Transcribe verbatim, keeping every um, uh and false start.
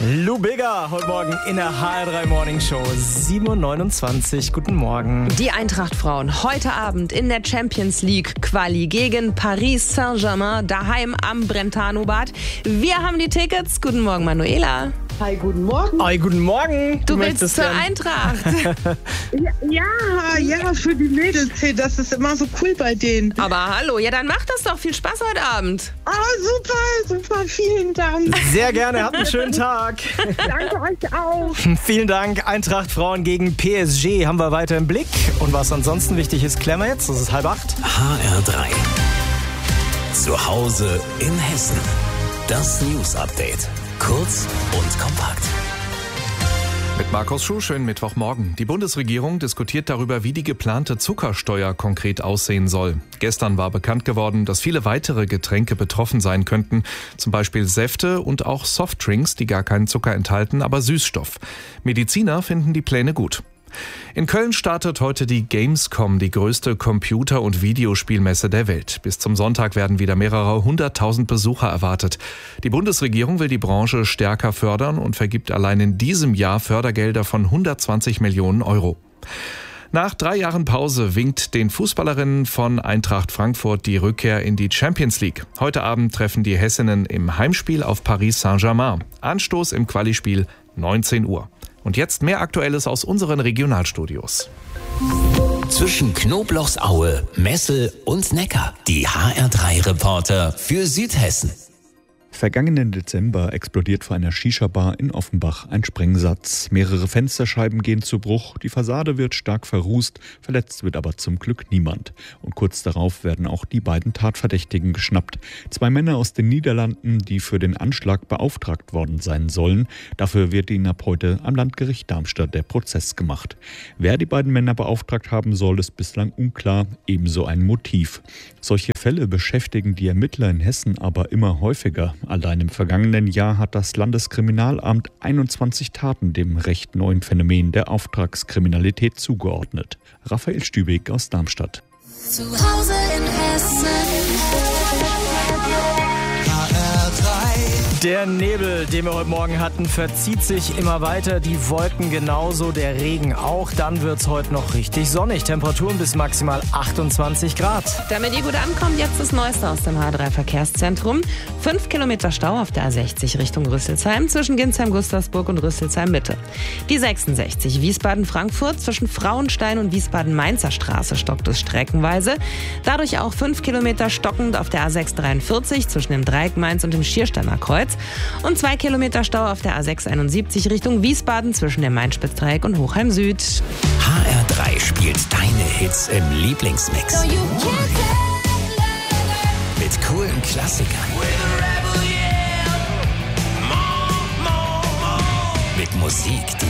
Lou Bega, heute Morgen in der H R drei Morning Show, sieben Uhr neunundzwanzig. Guten Morgen. Die Eintracht-Frauen heute Abend in der Champions League Quali gegen Paris Saint-Germain, daheim am Brentano-Bad. Wir haben die Tickets. Guten Morgen, Manuela. Hi, guten Morgen. Hi, guten Morgen. Du, du willst zur gern... Eintracht. ja, ja, ja, für die Mädels. Hey, das ist immer so cool bei denen. Aber hallo, ja, dann macht das doch. Viel Spaß heute Abend. Ah, super, super. Vielen Dank. Sehr gerne. Habt einen schönen Tag. Danke euch auch. Vielen Dank. Eintracht Frauen gegen P S G haben wir weiter im Blick. Und was ansonsten wichtig ist, klären wir jetzt. Das ist halb acht. H R drei. Zu Hause in Hessen. Das News Update. Kurz und kompakt. Mit Markus Schuh, schönen Mittwochmorgen. Die Bundesregierung diskutiert darüber, wie die geplante Zuckersteuer konkret aussehen soll. Gestern war bekannt geworden, dass viele weitere Getränke betroffen sein könnten. Zum Beispiel Säfte und auch Softdrinks, die gar keinen Zucker enthalten, aber Süßstoff. Mediziner finden die Pläne gut. In Köln startet heute die Gamescom, die größte Computer- und Videospielmesse der Welt. Bis zum Sonntag werden wieder mehrere hunderttausend Besucher erwartet. Die Bundesregierung will die Branche stärker fördern und vergibt allein in diesem Jahr Fördergelder von hundertzwanzig Millionen Euro. Nach drei Jahren Pause winkt den Fußballerinnen von Eintracht Frankfurt die Rückkehr in die Champions League. Heute Abend treffen die Hessinnen im Heimspiel auf Paris Saint-Germain. Anstoß im Qualispiel neunzehn Uhr. Und jetzt mehr Aktuelles aus unseren Regionalstudios. Zwischen Knoblauchsaue, Messel und Neckar. Die H R drei Reporter für Südhessen. Vergangenen Dezember explodiert vor einer Shisha-Bar in Offenbach ein Sprengsatz. Mehrere Fensterscheiben gehen zu Bruch, die Fassade wird stark verrußt, verletzt wird aber zum Glück niemand. Und kurz darauf werden auch die beiden Tatverdächtigen geschnappt. Zwei Männer aus den Niederlanden, die für den Anschlag beauftragt worden sein sollen. Dafür wird ihnen ab heute am Landgericht Darmstadt der Prozess gemacht. Wer die beiden Männer beauftragt haben soll, ist bislang unklar, ebenso ein Motiv. Solche Fälle beschäftigen die Ermittler in Hessen aber immer häufiger. Allein im vergangenen Jahr hat das Landeskriminalamt einundzwanzig Taten dem recht neuen Phänomen der Auftragskriminalität zugeordnet. Raphael Stübig aus Darmstadt. Zu Hause in Hessen. H R drei. Der Nebel, den wir heute Morgen hatten, verzieht sich immer weiter. Die Wolken genauso, der Regen auch. Dann wird es heute noch richtig sonnig. Temperaturen bis maximal achtundzwanzig Grad. Damit ihr gut ankommt, jetzt das Neueste aus dem H drei Verkehrszentrum. Fünf Kilometer Stau auf der A sechzig Richtung Rüsselsheim zwischen Ginsheim-Gustavsburg und Rüsselsheim-Mitte. Die sechsundsechzig Wiesbaden-Frankfurt zwischen Frauenstein und Wiesbaden-Mainzer Straße stockt es streckenweise. Dadurch auch fünf Kilometer stockend auf der A sechs dreiundvierzig zwischen dem Dreieck Mainz und dem Schiersteiner Kreuz. Und zwei Kilometer Stau auf der A sechs einundsiebzig Richtung Wiesbaden zwischen dem Main-Spitz-Dreieck und Hochheim Süd. H R drei spielt deine Hits im Lieblingsmix. So you can Mit coolen Klassikern. Mit Musik,